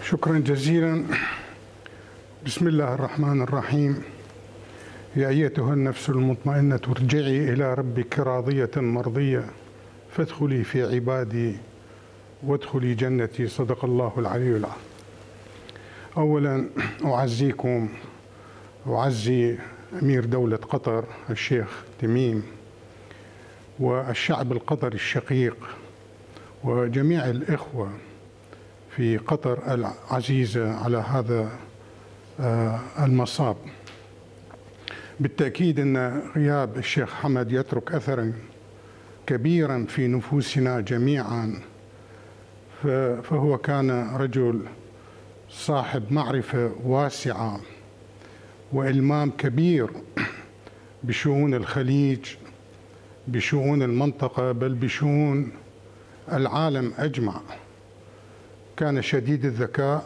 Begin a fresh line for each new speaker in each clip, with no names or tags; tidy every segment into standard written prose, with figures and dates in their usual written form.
شكرا جزيلا. بسم الله الرحمن الرحيم. يا أيتها النفس المطمئنة ارجعي إلى ربك راضية مرضية فادخلي في عبادي وادخلي جنتي. صدق الله العلي العظيم. أولا أعزيكم وأعزي أمير دولة قطر الشيخ تميم والشعب القطري الشقيق وجميع الإخوة في قطر العزيزة على هذا المصاب. بالتأكيد أن غياب الشيخ حمد يترك أثرا كبيرا في نفوسنا جميعا، فهو كان رجل صاحب معرفة واسعة وإلمام كبير بشؤون الخليج، بشؤون المنطقة، بل بشؤون العالم أجمع. كان شديد الذكاء،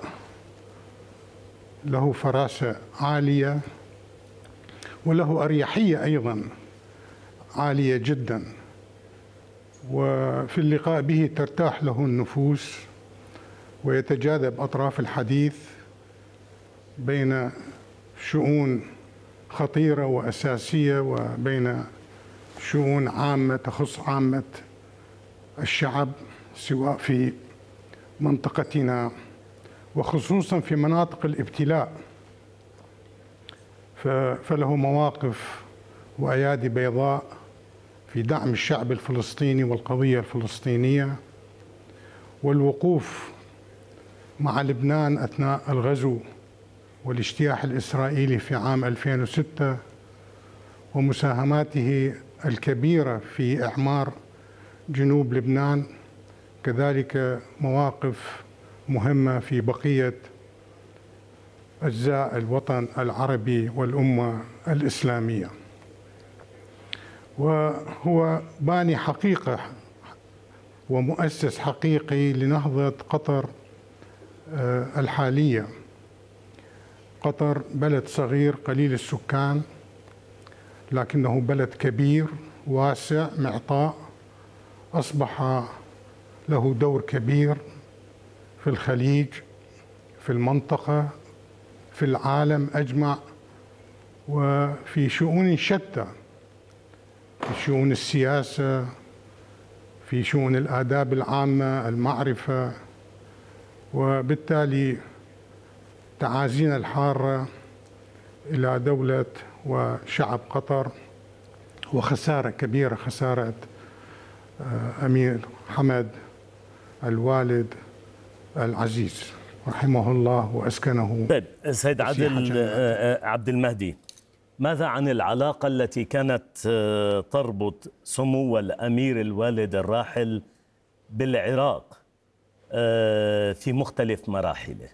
له فراسة عالية وله أريحية أيضا عالية جدا، وفي اللقاء به ترتاح له النفوس ويتجاذب أطراف الحديث بين شؤون خطيرة وأساسية وبين شؤون عامة تخص عامة الشعب، سواء في منطقتنا وخصوصا في مناطق الابتلاء، فله مواقف وأيادي بيضاء في دعم الشعب الفلسطيني والقضية الفلسطينية والوقوف مع لبنان أثناء الغزو والاجتياح الإسرائيلي في عام 2006 ومساهماته الكبيرة في إعمار جنوب لبنان، كذلك مواقف مهمة في بقية أجزاء الوطن العربي والأمة الإسلامية. وهو باني حقيقة ومؤسس حقيقي لنهضة قطر الحالية. قطر بلد صغير قليل السكان، لكنه بلد كبير واسع معطاء، أصبح له دور كبير في الخليج، في المنطقة، في العالم أجمع، وفي شؤون شتى، في شؤون السياسة، في شؤون الآداب العامة، المعرفة. وبالتالي تعازينا الحارة إلى دولة وشعب قطر، وخسارة كبيرة، خسارة أمير حمد الوالد العزيز رحمه الله وأسكنه.
طيب سيد عبد المهدي، ماذا عن العلاقة التي كانت تربط سمو الأمير الوالد الراحل بالعراق في مختلف مراحله؟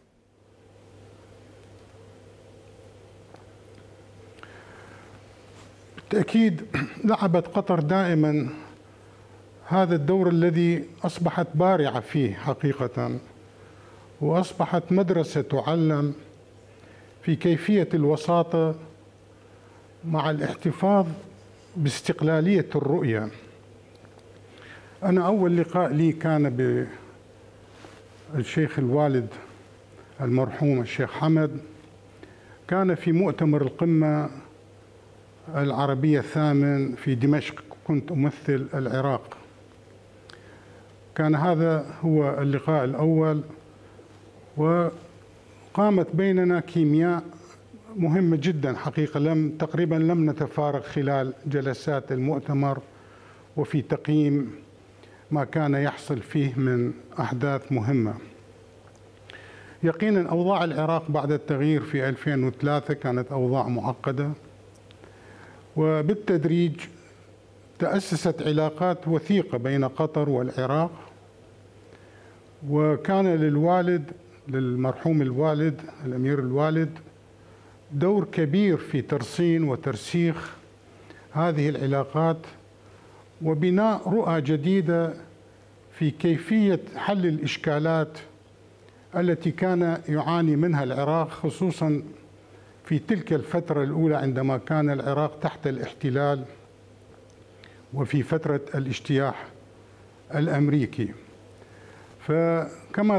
بالتأكيد لعبت قطر دائما هذا الدور الذي أصبحت بارعة فيه حقيقة، وأصبحت مدرسة تعلم في كيفية الوساطة مع الاحتفاظ باستقلالية الرؤية. أنا أول لقاء لي كان بالشيخ الوالد المرحوم الشيخ حمد، كان في مؤتمر القمة العربية الثامن في دمشق، كنت أمثل العراق. كان هذا هو اللقاء الأول، وقامت بيننا كيمياء مهمة جدا حقيقة. تقريبا لم نتفارق خلال جلسات المؤتمر وفي تقييم ما كان يحصل فيه من أحداث مهمة. يقينا أوضاع العراق بعد التغيير في 2003 كانت أوضاع معقدة، وبالتدريج تأسست علاقات وثيقة بين قطر والعراق، وكان للمرحوم الوالد الأمير الوالد دور كبير في ترسين وترسيخ هذه العلاقات وبناء رؤى جديدة في كيفية حل الإشكالات التي كان يعاني منها العراق، خصوصا في تلك الفترة الأولى عندما كان العراق تحت الاحتلال وفي فترة الاجتياح الأمريكي. فكما